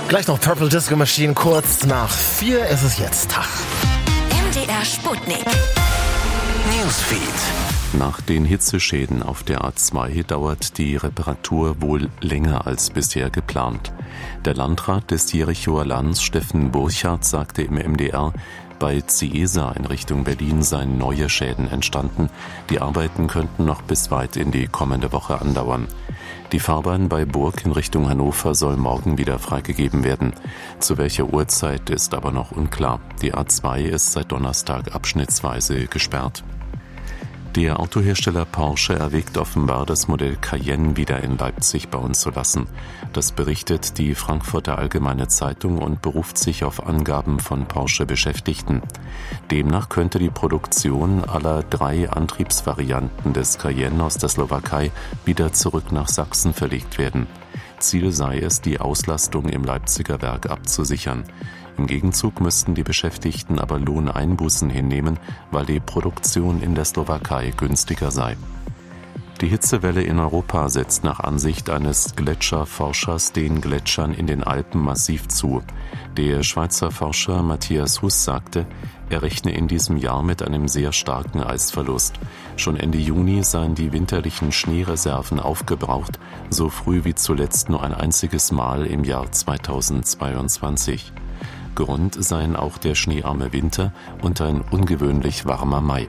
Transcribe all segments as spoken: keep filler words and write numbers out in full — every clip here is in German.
Gleich noch Purple Disco Machine, kurz nach vier ist es jetzt Tag. M D R Sputnik. Newsfeed. Nach den Hitzeschäden auf der A zwei dauert die Reparatur wohl länger als bisher geplant. Der Landrat des Jerichoer Lands, Steffen Burchardt, sagte im M D R, bei Ciesa in Richtung Berlin seien neue Schäden entstanden. Die Arbeiten könnten noch bis weit in die kommende Woche andauern. Die Fahrbahn bei Burg in Richtung Hannover soll morgen wieder freigegeben werden. Zu welcher Uhrzeit ist aber noch unklar. Die A zwei ist seit Donnerstag abschnittsweise gesperrt. Der Autohersteller Porsche erwägt offenbar, das Modell Cayenne wieder in Leipzig bauen zu lassen. Das berichtet die Frankfurter Allgemeine Zeitung und beruft sich auf Angaben von Porsche-Beschäftigten. Demnach könnte die Produktion aller drei Antriebsvarianten des Cayenne aus der Slowakei wieder zurück nach Sachsen verlegt werden. Ziel sei es, die Auslastung im Leipziger Werk abzusichern. Im Gegenzug müssten die Beschäftigten aber Lohneinbußen hinnehmen, weil die Produktion in der Slowakei günstiger sei. Die Hitzewelle in Europa setzt nach Ansicht eines Gletscherforschers den Gletschern in den Alpen massiv zu. Der Schweizer Forscher Matthias Huss sagte, er rechne in diesem Jahr mit einem sehr starken Eisverlust. Schon Ende Juni seien die winterlichen Schneereserven aufgebraucht, so früh wie zuletzt nur ein einziges Mal im Jahr zweitausendzweiundzwanzig. Grund seien auch der schneearme Winter und ein ungewöhnlich warmer Mai.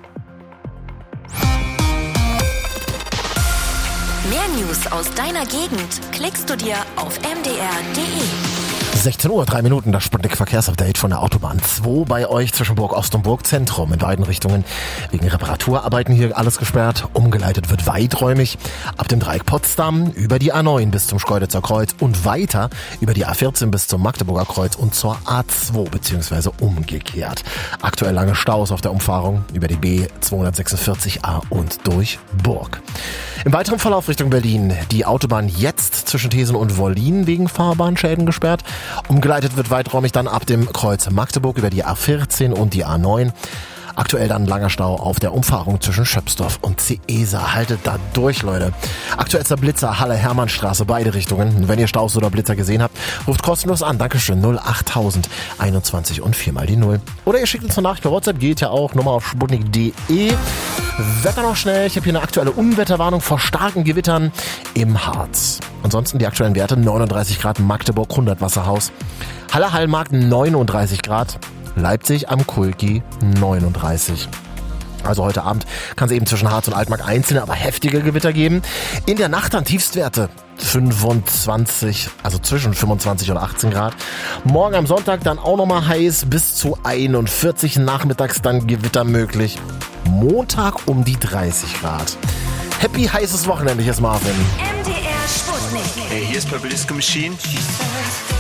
Mehr News aus deiner Gegend klickst du dir auf m d r punkt d e. sechzehn Uhr, drei Minuten, das Sputnik-Verkehrsupdate von der Autobahn zwei bei euch zwischen Burg Ost und Burg Zentrum in beiden Richtungen. Wegen Reparaturarbeiten hier alles gesperrt. Umgeleitet wird weiträumig ab dem Dreieck Potsdam über die A neun bis zum Schkeuditzer Kreuz und weiter über die A vierzehn bis zum Magdeburger Kreuz und zur A zwei beziehungsweise umgekehrt. Aktuell lange Staus auf der Umfahrung über die B zweihundertsechsundvierzig A und durch Burg. Im weiteren Verlauf Richtung Berlin die Autobahn jetzt zwischen Thesen und Wollin wegen Fahrbahnschäden gesperrt. Umgeleitet wird weiträumig dann ab dem Kreuz Magdeburg über die A vierzehn und die A neun. Aktuell dann langer Stau auf der Umfahrung zwischen Schöpsdorf und Ciesa. Haltet da durch, Leute. Aktuellster Blitzer, Halle-Hermannstraße, beide Richtungen. Wenn ihr Staus oder Blitzer gesehen habt, ruft kostenlos an. Dankeschön. null acht null null einundzwanzig und viermal die Null. Oder ihr schickt uns eine Nachricht per WhatsApp. Geht ja auch. Nummer auf sputnik punkt de. Wetter noch schnell. Ich habe hier eine aktuelle Unwetterwarnung vor starken Gewittern im Harz. Ansonsten die aktuellen Werte. neununddreißig Grad Magdeburg, hundert Wasserhaus. Halle-Hallmarkt neununddreißig Grad. Leipzig am Kulki neununddreißig. Also heute Abend kann es eben zwischen Harz und Altmark einzelne, aber heftige Gewitter geben. In der Nacht dann Tiefstwerte fünfundzwanzig, also zwischen fünfundzwanzig und achtzehn Grad. Morgen am Sonntag dann auch nochmal heiß bis zu einundvierzig. Nachmittags dann Gewitter möglich. Montag um die dreißig Grad. Happy heißes Wochenende, hier ist Marvin. M D R Sputnik. Hey, hier ist Purple Disco Machine.